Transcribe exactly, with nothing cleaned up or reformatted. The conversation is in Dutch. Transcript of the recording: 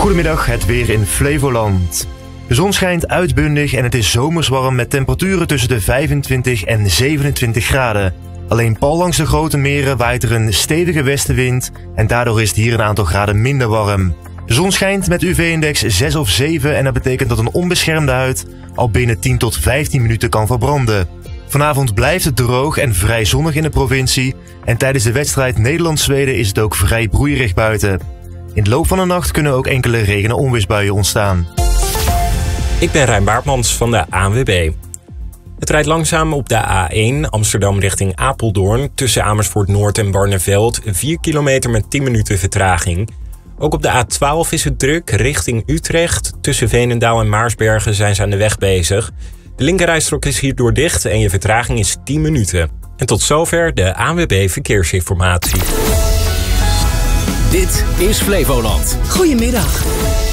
Goedemiddag, het weer in Flevoland. De zon schijnt uitbundig en het is zomers warm met temperaturen tussen de vijfentwintig en zevenentwintig graden. Alleen pal langs de grote meren waait er een stevige westenwind en daardoor is het hier een aantal graden minder warm. De zon schijnt met U V-index zes of zeven en dat betekent dat een onbeschermde huid al binnen tien tot vijftien minuten kan verbranden. Vanavond blijft het droog en vrij zonnig in de provincie en tijdens de wedstrijd Nederland-Zweden is het ook vrij broeierig buiten. In de loop van de nacht kunnen ook enkele regen- en onweersbuien ontstaan. Ik ben Rijn Baartmans van de A N W B. Het rijdt langzaam op de A één Amsterdam richting Apeldoorn tussen Amersfoort Noord en Barneveld, vier kilometer met tien minuten vertraging. Ook op de A twaalf is het druk richting Utrecht. Tussen Veenendaal en Maarsbergen zijn ze aan de weg bezig. De linkerrijstrook is hierdoor dicht en je vertraging is tien minuten. En tot zover de A N W B Verkeersinformatie. Dit is Flevoland. Goedemiddag.